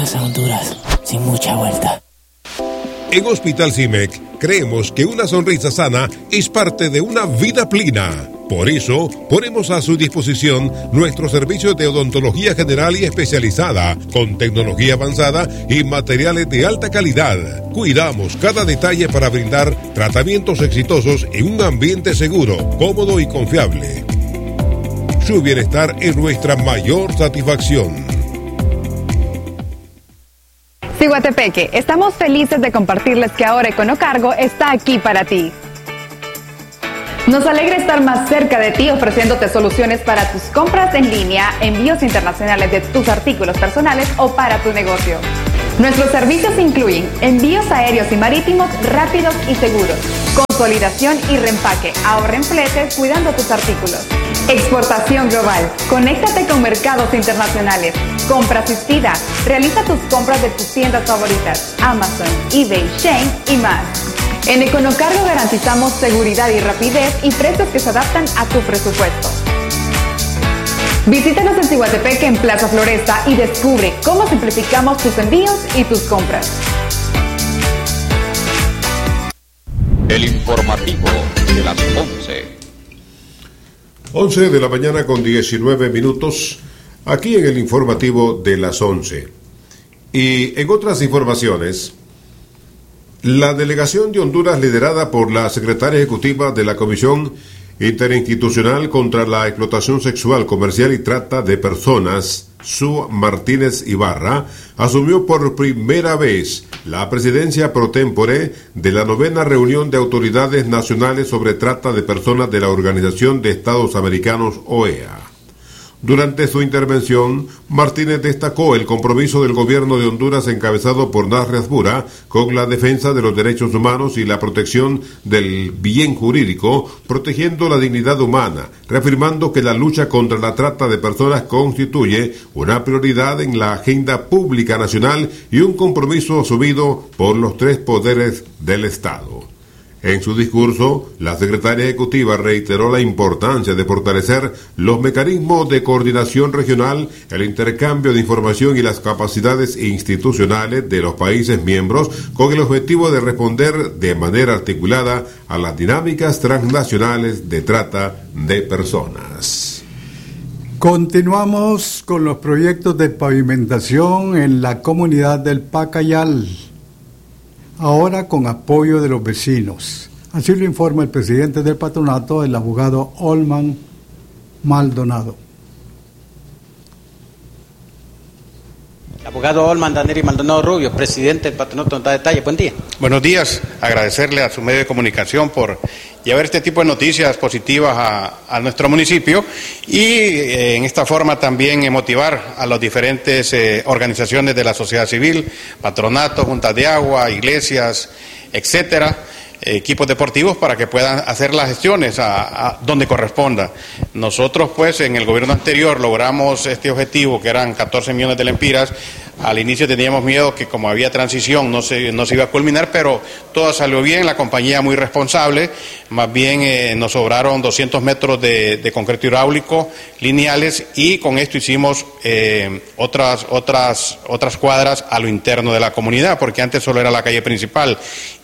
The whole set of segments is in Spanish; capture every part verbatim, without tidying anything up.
Bienvenidos a Honduras, sin mucha vuelta. En Hospital CIMEC creemos que una sonrisa sana es parte de una vida plena. Por eso, ponemos a su disposición nuestros servicios de odontología general y especializada, con tecnología avanzada y materiales de alta calidad. Cuidamos cada detalle para brindar tratamientos exitosos en un ambiente seguro, cómodo y confiable. Su bienestar es nuestra mayor satisfacción. Ciguatepeque, estamos felices de compartirles que ahora Econocargo está aquí para ti. Nos alegra estar más cerca de ti ofreciéndote soluciones para tus compras en línea, envíos internacionales de tus artículos personales o para tu negocio. Nuestros servicios incluyen envíos aéreos y marítimos rápidos y seguros, consolidación y reempaque, ahorra en fletes cuidando tus artículos. Exportación global, conéctate con mercados internacionales, compra asistida, realiza tus compras de tus tiendas favoritas, Amazon, eBay, Shein y más. En Econocargo garantizamos seguridad y rapidez y precios que se adaptan a tu presupuesto. Visítanos en Ciguatepeque en Plaza Floresta y descubre cómo simplificamos tus envíos y tus compras. El informativo de las once. once de la mañana con diecinueve minutos, aquí en el informativo de las once. Y en otras informaciones, la delegación de Honduras liderada por la secretaria ejecutiva de la Comisión Interinstitucional contra la Explotación Sexual, Comercial y Trata de Personas, Sue Martínez Ibarra, asumió por primera vez la presidencia pro tempore de la novena reunión de autoridades nacionales sobre trata de personas de la Organización de Estados Americanos, O E A. Durante su intervención, Martínez destacó el compromiso del gobierno de Honduras encabezado por Nasri Asbura con la defensa de los derechos humanos y la protección del bien jurídico, protegiendo la dignidad humana, reafirmando que la lucha contra la trata de personas constituye una prioridad en la agenda pública nacional y un compromiso asumido por los tres poderes del Estado. En su discurso, la secretaria ejecutiva reiteró la importancia de fortalecer los mecanismos de coordinación regional, el intercambio de información y las capacidades institucionales de los países miembros con el objetivo de responder de manera articulada a las dinámicas transnacionales de trata de personas. Continuamos con los proyectos de pavimentación en la comunidad del Pacayal, ahora con apoyo de los vecinos. Así lo informa el presidente del patronato, el abogado Olman Maldonado. El abogado Olman Daneri Maldonado Rubio, presidente del patronato, nos da detalles. Buen día. Buenos días. Agradecerle a su medio de comunicación por llevar este tipo de noticias positivas a, a nuestro municipio y eh, en esta forma también eh, motivar a las diferentes eh, organizaciones de la sociedad civil, patronatos, juntas de agua, iglesias, etcétera, eh, equipos deportivos para que puedan hacer las gestiones a, a donde corresponda. Nosotros pues en el gobierno anterior logramos este objetivo que eran catorce millones de lempiras. Al inicio teníamos miedo que como había transición no se, no se iba a culminar, pero todo salió bien, la compañía muy responsable, más bien eh, nos sobraron doscientos metros de, de concreto hidráulico lineales y con esto hicimos eh, otras, otras, otras cuadras a lo interno de la comunidad, porque antes solo era la calle principal.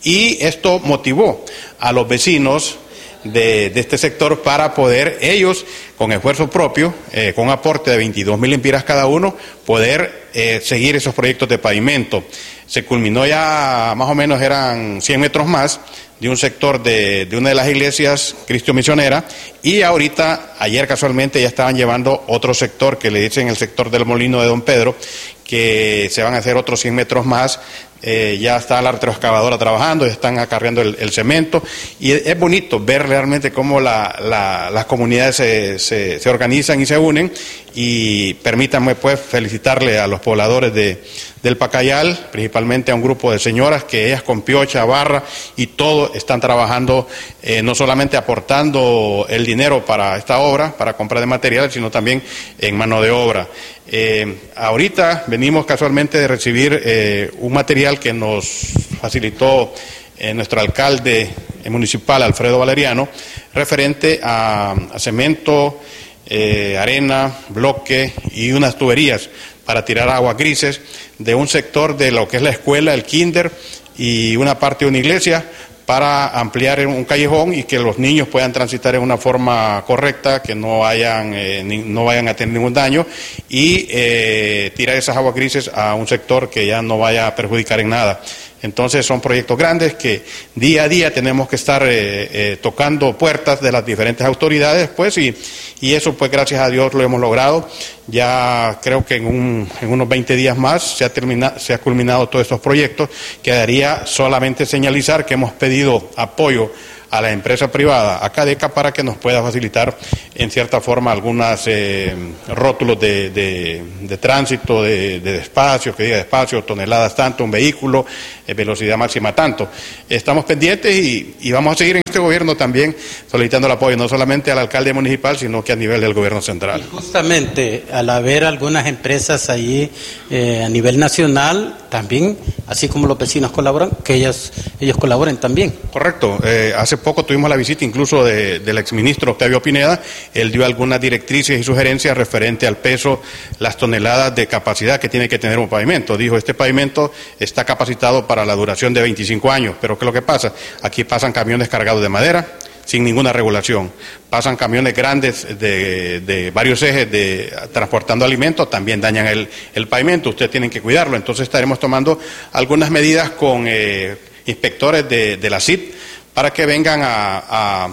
Y esto motivó a los vecinos De, de este sector para poder ellos, con esfuerzo propio, eh, con aporte de veintidós mil lempiras cada uno, poder eh, seguir esos proyectos de pavimento. Se culminó ya, más o menos eran cien metros más, de un sector de, de una de las iglesias Cristo Misionera, y ahorita, ayer casualmente, ya estaban llevando otro sector, que le dicen el sector del Molino de Don Pedro, que se van a hacer otros cien metros más. Eh, ya está la retroexcavadora trabajando, ya están acarreando el, el cemento, y es, es bonito ver realmente cómo la, la, las comunidades se, se, se organizan y se unen, y permítanme pues felicitarle a los pobladores de, del Pacayal, principalmente a un grupo de señoras que ellas con piocha, barra y todo están trabajando, eh, no solamente aportando el dinero para esta obra, para compra de materiales, sino también en mano de obra. Eh, ahorita venimos casualmente de recibir eh, un material que nos facilitó eh, nuestro alcalde municipal, Alfredo Valeriano, referente a, a cemento, eh, arena, bloque y unas tuberías para tirar aguas grises. de un sector de lo que es la escuela, el kinder y una parte de una iglesia, para ampliar un callejón y que los niños puedan transitar en una forma correcta, que no hayan eh, ni, no vayan a tener ningún daño y eh, tirar esas aguas grises a un sector que ya no vaya a perjudicar en nada. Entonces son proyectos grandes que día a día tenemos que estar eh, eh, tocando puertas de las diferentes autoridades, pues, y, y eso, pues, gracias a Dios lo hemos logrado. Ya creo que en, un, en unos veinte días más se ha, terminado, se ha culminado todos estos proyectos. Quedaría solamente señalizar que hemos pedido apoyo a la empresa privada, a CADECA, para que nos pueda facilitar en cierta forma algunos eh, rótulos de, de, de tránsito, de, de despacio, que diga despacio, toneladas tanto, un vehículo, eh, velocidad máxima tanto. Estamos pendientes y, y vamos a seguir en este gobierno también solicitando el apoyo, no solamente al alcalde municipal, sino que a nivel del gobierno central. Y justamente, al haber algunas empresas allí eh, a nivel nacional, también, así como los vecinos colaboran, que ellos, ellos colaboren también. Correcto. Eh, hace poco tuvimos la visita incluso de, del exministro Octavio Pineda. Él dio algunas directrices y sugerencias referente al peso, las toneladas de capacidad que tiene que tener un pavimento. Dijo, este pavimento está capacitado para la duración de veinticinco años, pero ¿qué es lo que pasa? Aquí pasan camiones cargados de madera sin ninguna regulación, pasan camiones grandes de, de varios ejes de, transportando alimentos, también dañan el, el pavimento, ustedes tienen que cuidarlo. Entonces estaremos tomando algunas medidas con eh, inspectores de, de la C I P para que vengan a, a,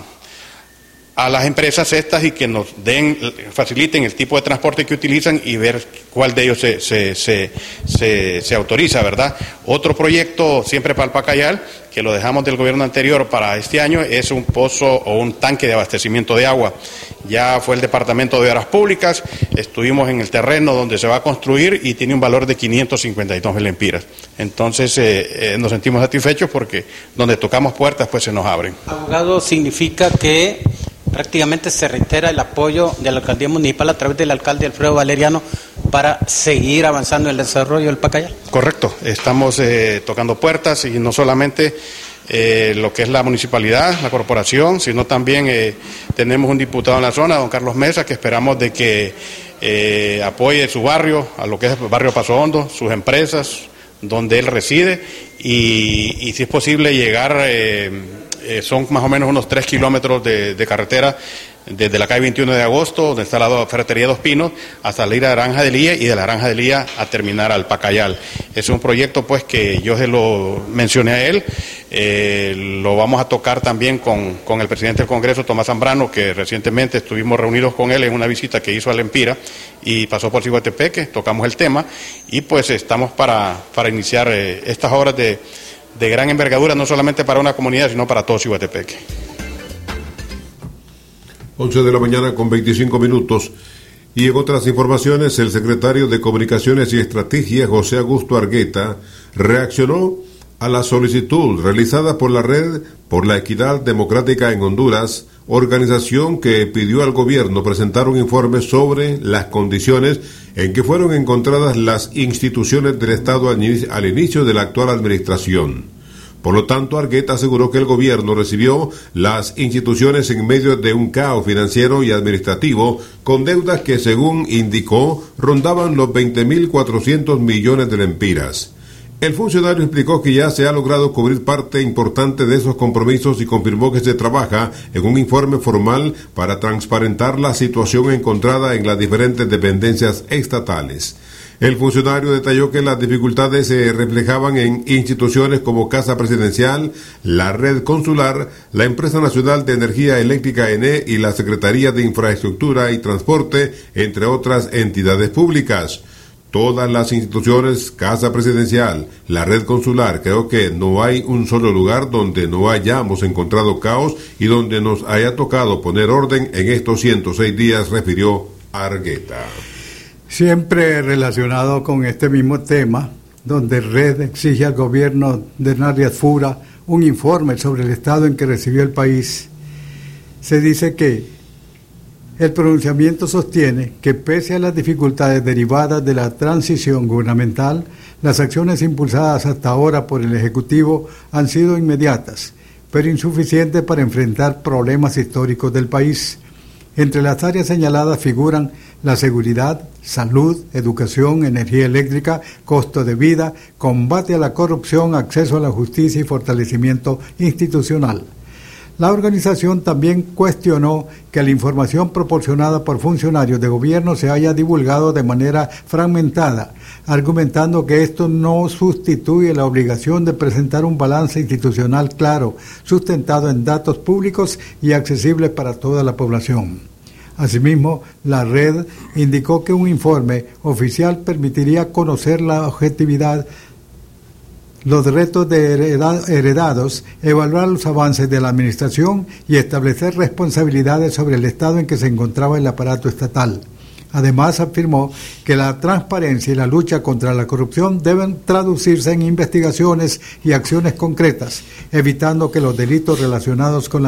a las empresas estas y que nos den, faciliten el tipo de transporte que utilizan y ver cuál de ellos se, se, se, se, se autoriza, ¿verdad? Otro proyecto, siempre para el Pacayal, que lo dejamos del gobierno anterior para este año, es un pozo o un tanque de abastecimiento de agua. Ya fue el Departamento de Obras Públicas, estuvimos en el terreno donde se va a construir y tiene un valor de quinientos cincuenta y dos mil lempiras. Entonces eh, eh, nos sentimos satisfechos porque donde tocamos puertas pues se nos abren. Abogado, significa que prácticamente se reitera el apoyo de la alcaldía municipal a través del alcalde Alfredo Valeriano para seguir avanzando en el desarrollo del Pacayal. Correcto, estamos eh, tocando puertas y no solamente eh, lo que es la municipalidad, la corporación, sino también eh, tenemos un diputado en la zona, don Carlos Mesa, que esperamos de que eh, apoye su barrio, a lo que es el barrio Paso Hondo, sus empresas, donde él reside y, y si es posible llegar... Eh, Eh, son más o menos unos tres kilómetros de, de carretera desde la calle veintiuno de agosto, donde está la ferretería Dos Pinos, hasta la Granja de Lía y de la Granja de Lía a terminar al Pacayal. Es un proyecto pues que yo se lo mencioné a él, eh, lo vamos a tocar también con, con el presidente del Congreso, Tomás Zambrano, que recientemente estuvimos reunidos con él en una visita que hizo a Lempira y pasó por Ciguatepeque, tocamos el tema y pues estamos para, para iniciar eh, estas obras de de gran envergadura, no solamente para una comunidad, sino para todo Ciguatepeque. once de la mañana con veinticinco minutos. Y en otras informaciones, el secretario de Comunicaciones y Estrategia, José Augusto Argueta, reaccionó a la solicitud realizada por la Red por la Equidad Democrática en Honduras, organización que pidió al gobierno presentar un informe sobre las condiciones en que fueron encontradas las instituciones del Estado al inicio de la actual administración. Por lo tanto, Argueta aseguró que el gobierno recibió las instituciones en medio de un caos financiero y administrativo, con deudas que, según indicó, rondaban los veinte mil cuatrocientos millones de lempiras. El funcionario explicó que ya se ha logrado cubrir parte importante de esos compromisos y confirmó que se trabaja en un informe formal para transparentar la situación encontrada en las diferentes dependencias estatales. El funcionario detalló que las dificultades se reflejaban en instituciones como Casa Presidencial, la Red Consular, la Empresa Nacional de Energía Eléctrica E N E y la Secretaría de Infraestructura y Transporte, entre otras entidades públicas. Todas las instituciones, Casa Presidencial, la Red Consular, creo que no hay un solo lugar donde no hayamos encontrado caos y donde nos haya tocado poner orden en estos ciento seis días, refirió Argueta. Siempre relacionado con este mismo tema, donde Red exige al gobierno de Narrias Fura un informe sobre el estado en que recibió el país, se dice que el pronunciamiento sostiene que pese a las dificultades derivadas de la transición gubernamental, las acciones impulsadas hasta ahora por el Ejecutivo han sido inmediatas, pero insuficientes para enfrentar problemas históricos del país. Entre las áreas señaladas figuran la seguridad, salud, educación, energía eléctrica, costo de vida, combate a la corrupción, acceso a la justicia y fortalecimiento institucional. La organización también cuestionó que la información proporcionada por funcionarios de gobierno se haya divulgado de manera fragmentada, argumentando que esto no sustituye la obligación de presentar un balance institucional claro, sustentado en datos públicos y accesibles para toda la población. Asimismo, la red indicó que un informe oficial permitiría conocer la objetividad, los retos de heredados, evaluar los avances de la administración y establecer responsabilidades sobre el estado en que se encontraba el aparato estatal. Además, afirmó que la transparencia y la lucha contra la corrupción deben traducirse en investigaciones y acciones concretas, evitando que los delitos relacionados con la